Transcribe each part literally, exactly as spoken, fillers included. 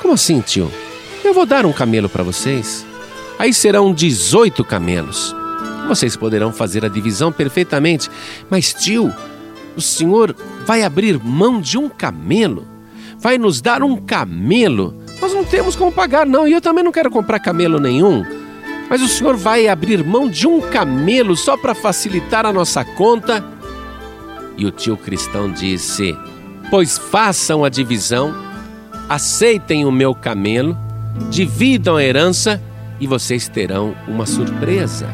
Como assim, tio? Eu vou dar um camelo para vocês. Aí serão dezoito camelos. Vocês poderão fazer a divisão perfeitamente. Mas, tio, o senhor vai abrir mão de um camelo? Vai nos dar um camelo? Nós não temos como pagar, não. E eu também não quero comprar camelo nenhum. Mas o senhor vai abrir mão de um camelo só para facilitar a nossa conta? E o tio cristão disse: pois façam a divisão, aceitem o meu camelo, dividam a herança e vocês terão uma surpresa.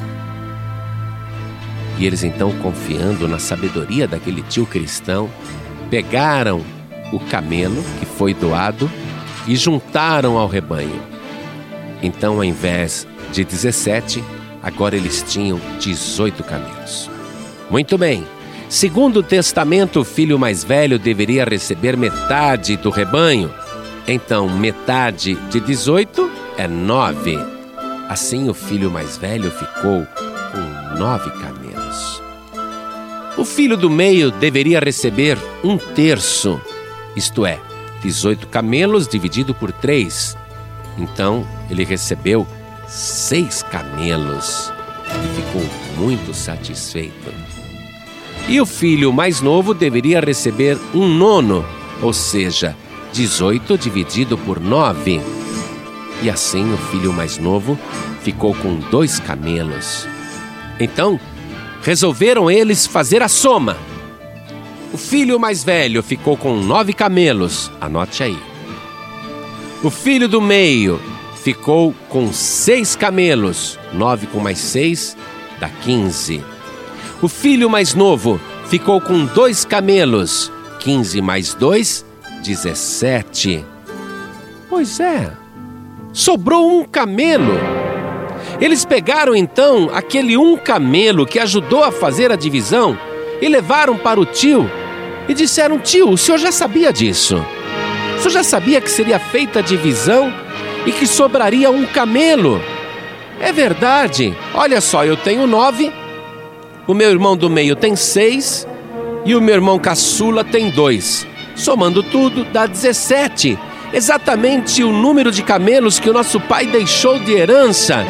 E eles então, confiando na sabedoria daquele tio cristão, pegaram o camelo que foi doado e juntaram ao rebanho. Então, ao invés de dezessete, agora eles tinham dezoito camelos. Muito bem. Segundo o testamento, o filho mais velho deveria receber metade do rebanho. Então, metade de dezoito é nove. Assim, o filho mais velho ficou com nove camelos. O filho do meio deveria receber um terço, isto é, dezoito camelos dividido por três. Então, ele recebeu seis camelos e ficou muito satisfeito. E o filho mais novo deveria receber um nono, ou seja, dezoito dividido por nove. E assim o filho mais novo ficou com dois camelos. Então, resolveram eles fazer a soma. O filho mais velho ficou com nove camelos, anote aí. O filho do meio ficou com seis camelos, nove com mais seis dá quinze. O filho mais novo ficou com dois camelos, quinze mais dois, dezessete. Pois é, sobrou um camelo. Eles pegaram então aquele um camelo que ajudou a fazer a divisão e levaram para o tio e disseram: tio, o senhor já sabia disso? O senhor já sabia que seria feita a divisão e que sobraria um camelo? É verdade. Olha só, eu tenho nove, o meu irmão do meio tem seis e o meu irmão caçula tem dois. Somando tudo, dá dezessete. Exatamente o número de camelos que o nosso pai deixou de herança.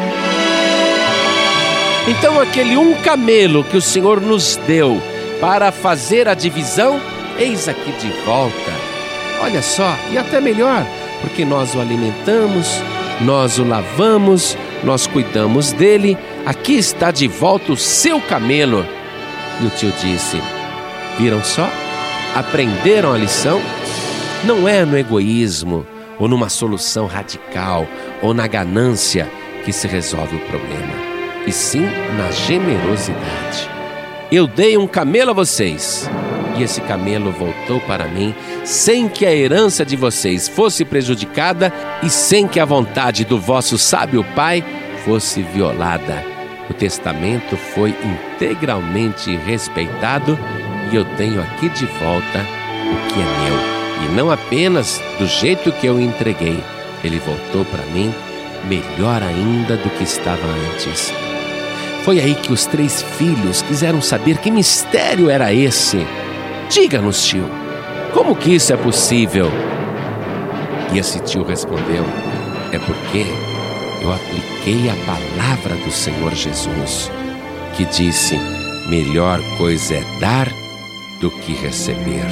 Então, aquele um camelo que o Senhor nos deu para fazer a divisão, eis aqui de volta. Olha só, e até melhor, porque nós o alimentamos, nós o lavamos, nós cuidamos dele. Aqui está de volta o seu camelo. E o tio disse: viram só? Aprenderam a lição? Não é no egoísmo, ou numa solução radical, ou na ganância que se resolve o problema, e sim na generosidade. Eu dei um camelo a vocês, e esse camelo voltou para mim, sem que a herança de vocês fosse prejudicada e sem que a vontade do vosso sábio pai fosse violada. O testamento foi integralmente respeitado e eu tenho aqui de volta o que é meu. E não apenas do jeito que eu entreguei, ele voltou para mim melhor ainda do que estava antes. Foi aí que os três filhos quiseram saber que mistério era esse. Diga-nos, tio, como que isso é possível? E esse tio respondeu: é porque eu apliquei a palavra do Senhor Jesus, que disse: melhor coisa é dar do que receber.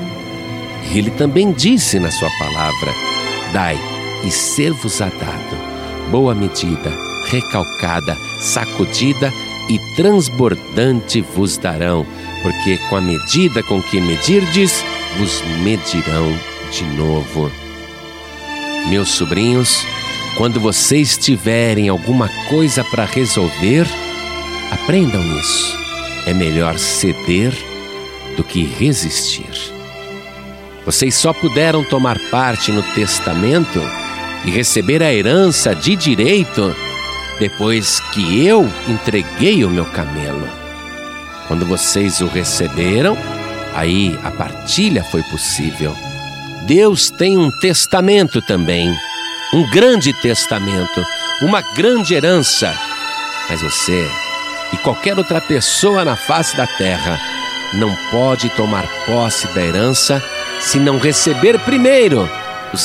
E ele também disse na sua palavra: dai e ser-vos-á dado, boa medida, recalcada, sacudida e transbordante vos darão, porque com a medida com que medirdes, vos medirão de novo. Meus sobrinhos, quando vocês tiverem alguma coisa para resolver, aprendam isso. É melhor ceder do que resistir. Vocês só puderam tomar parte no testamento e receber a herança de direito depois que eu entreguei o meu camelo. Quando vocês o receberam, aí a partilha foi possível. Deus tem um testamento também, um grande testamento, uma grande herança. Mas você e qualquer outra pessoa na face da terra não pode tomar posse da herança se não receber primeiro